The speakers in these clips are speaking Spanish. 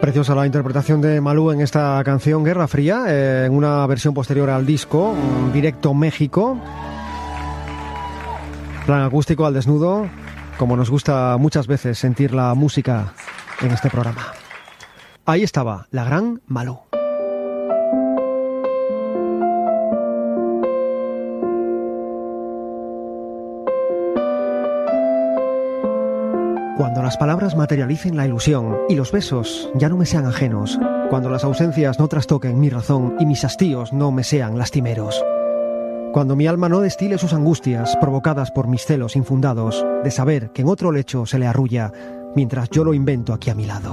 Preciosa la interpretación de Malú en esta canción Guerra Fría, en una versión posterior al disco, Directo México. Plan acústico al desnudo, como nos gusta muchas veces sentir la música en este programa. Ahí estaba la gran Malú. Cuando las palabras materialicen la ilusión y los besos ya no me sean ajenos, cuando las ausencias no trastoquen mi razón y mis hastíos no me sean lastimeros, cuando mi alma no destile sus angustias provocadas por mis celos infundados de saber que en otro lecho se le arrulla mientras yo lo invento aquí a mi lado.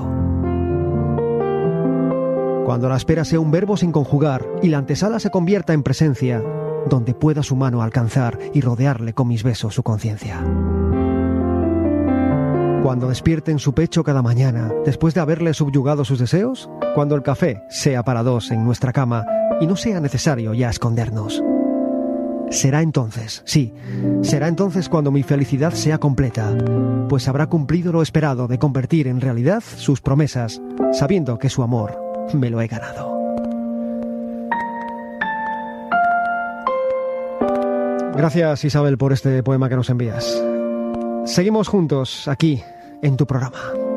Cuando la espera sea un verbo sin conjugar y la antesala se convierta en presencia, donde pueda su mano alcanzar y rodearle con mis besos su conciencia. Cuando despierte en su pecho cada mañana, después de haberle subyugado sus deseos, cuando el café sea para dos en nuestra cama y no sea necesario ya escondernos. Será entonces, sí, será entonces cuando mi felicidad sea completa, pues habrá cumplido lo esperado de convertir en realidad sus promesas, sabiendo que su amor me lo he ganado. Gracias, Isabel, por este poema que nos envías. Seguimos juntos aquí en tu programa.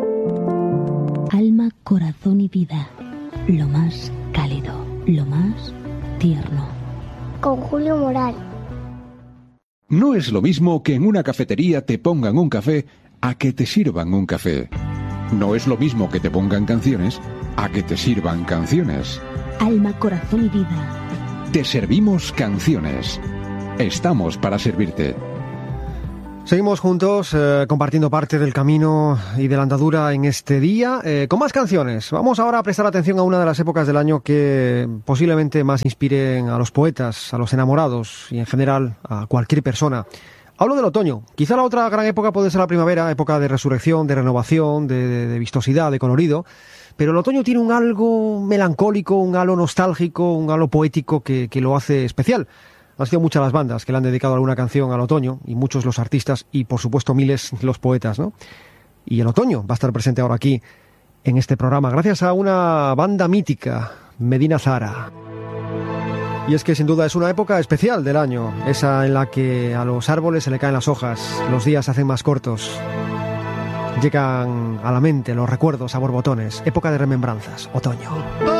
Alma, corazón y vida, lo más cálido, lo más tierno. Con Julio Moral. No es lo mismo que en una cafetería te pongan un café a que te sirvan un café. No es lo mismo que te pongan canciones a que te sirvan canciones. Alma, corazón y vida. Te servimos canciones. Estamos para servirte. Seguimos juntos compartiendo parte del camino y de la andadura en este día con más canciones. Vamos ahora a prestar atención a una de las épocas del año que posiblemente más inspiren a los poetas, a los enamorados y en general a cualquier persona. Hablo del otoño. Quizá la otra gran época puede ser la primavera, época de resurrección, de renovación, de vistosidad, de colorido. Pero el otoño tiene un algo melancólico, un halo nostálgico, un halo poético que lo hace especial. Han sido muchas las bandas que le han dedicado alguna canción al otoño, y muchos los artistas, y por supuesto miles los poetas, ¿no? Y el otoño va a estar presente ahora aquí, en este programa, gracias a una banda mítica, Medina Zahara. Y es que sin duda es una época especial del año, esa en la que a los árboles se le caen las hojas, los días se hacen más cortos, llegan a la mente los recuerdos a borbotones, época de remembranzas, otoño.